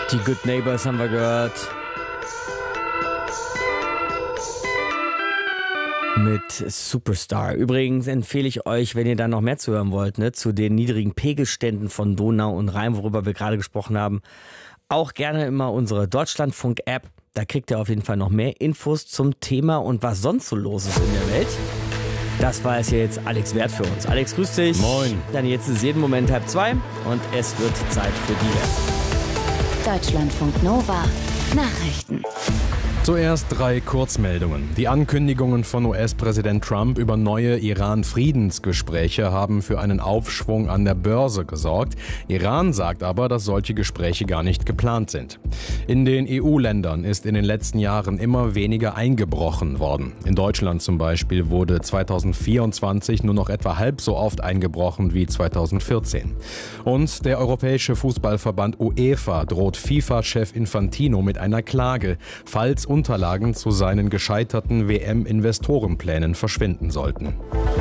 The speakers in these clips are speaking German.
Die Good Neighbors haben wir gehört. Mit Superstar. Übrigens empfehle ich euch, wenn ihr da noch mehr zuhören wollt, zu den niedrigen Pegelständen von Donau und Rhein, worüber wir gerade gesprochen haben, auch gerne immer unsere Deutschlandfunk-App. Da kriegt ihr auf jeden Fall noch mehr Infos zum Thema und was sonst so los ist in der Welt. Das war es ja jetzt Alex Wert für uns. Alex, grüß dich. Moin. Dann jetzt ist jeden Moment 1:30 und es wird Zeit für die Deutschlandfunk Nova. Nachrichten. Zuerst 3 Kurzmeldungen. Die Ankündigungen von US-Präsident Trump über neue Iran-Friedensgespräche haben für einen Aufschwung an der Börse gesorgt. Iran sagt aber, dass solche Gespräche gar nicht geplant sind. In den EU-Ländern ist in den letzten Jahren immer weniger eingebrochen worden. In Deutschland zum Beispiel wurde 2024 nur noch etwa halb so oft eingebrochen wie 2014. Und der Europäische Fußballverband UEFA droht FIFA-Chef Infantino mit einer Klage, falls Unterlagen zu seinen gescheiterten WM-Investorenplänen verschwinden sollten.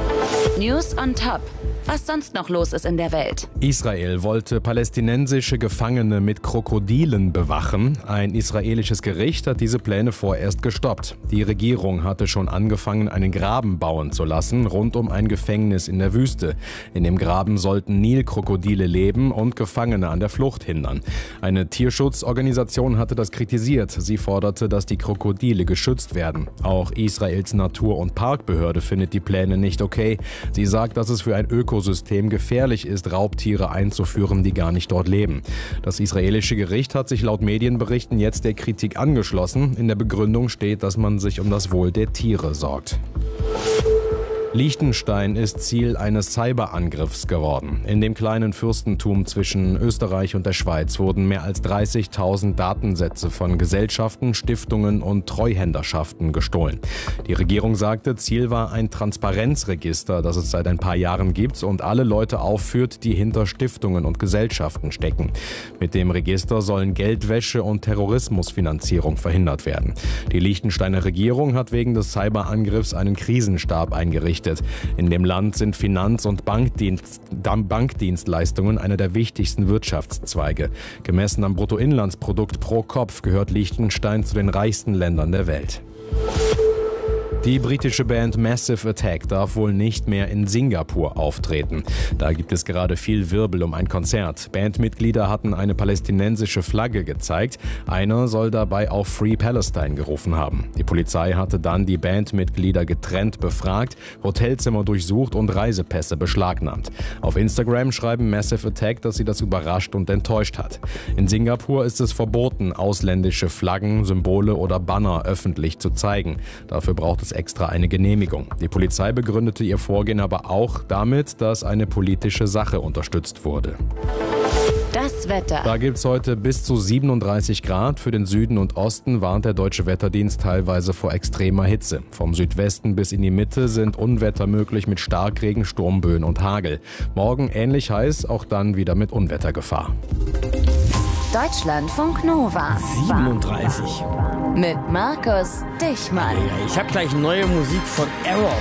News on Top. Was sonst noch los ist in der Welt. Israel wollte palästinensische Gefangene mit Krokodilen bewachen. Ein israelisches Gericht hat diese Pläne vorerst gestoppt. Die Regierung hatte schon angefangen, einen Graben bauen zu lassen, rund um ein Gefängnis in der Wüste. In dem Graben sollten Nilkrokodile leben und Gefangene an der Flucht hindern. Eine Tierschutzorganisation hatte das kritisiert. Sie forderte, dass die Krokodile geschützt werden. Auch Israels Natur- und Parkbehörde findet die Pläne nicht okay. Sie sagt, dass es für ein Ökosystem gefährlich ist, Raubtiere einzuführen, die gar nicht dort leben. Das israelische Gericht hat sich laut Medienberichten jetzt der Kritik angeschlossen. In der Begründung steht, dass man sich um das Wohl der Tiere sorgt. Liechtenstein ist Ziel eines Cyberangriffs geworden. In dem kleinen Fürstentum zwischen Österreich und der Schweiz wurden mehr als 30.000 Datensätze von Gesellschaften, Stiftungen und Treuhänderschaften gestohlen. Die Regierung sagte, Ziel war ein Transparenzregister, das es seit ein paar Jahren gibt und alle Leute aufführt, die hinter Stiftungen und Gesellschaften stecken. Mit dem Register sollen Geldwäsche und Terrorismusfinanzierung verhindert werden. Die Liechtensteiner Regierung hat wegen des Cyberangriffs einen Krisenstab eingerichtet. In dem Land sind Finanz- und Bankdienstleistungen einer der wichtigsten Wirtschaftszweige. Gemessen am Bruttoinlandsprodukt pro Kopf gehört Liechtenstein zu den reichsten Ländern der Welt. Die britische Band Massive Attack darf wohl nicht mehr in Singapur auftreten. Da gibt es gerade viel Wirbel um ein Konzert. Bandmitglieder hatten eine palästinensische Flagge gezeigt. Einer soll dabei auf Free Palestine gerufen haben. Die Polizei hatte dann die Bandmitglieder getrennt befragt, Hotelzimmer durchsucht und Reisepässe beschlagnahmt. Auf Instagram schreiben Massive Attack, dass sie das überrascht und enttäuscht hat. In Singapur ist es verboten, ausländische Flaggen, Symbole oder Banner öffentlich zu zeigen. Dafür braucht es extra eine Genehmigung. Die Polizei begründete ihr Vorgehen aber auch damit, dass eine politische Sache unterstützt wurde. Das Wetter. Da gibt es heute bis zu 37 Grad. Für den Süden und Osten warnt der Deutsche Wetterdienst teilweise vor extremer Hitze. Vom Südwesten bis in die Mitte sind Unwetter möglich mit Starkregen, Sturmböen und Hagel. Morgen ähnlich heiß, auch dann wieder mit Unwettergefahr. Deutschlandfunk Nova. 37. Mit Markus Dichmann. Ich habe gleich neue Musik von Error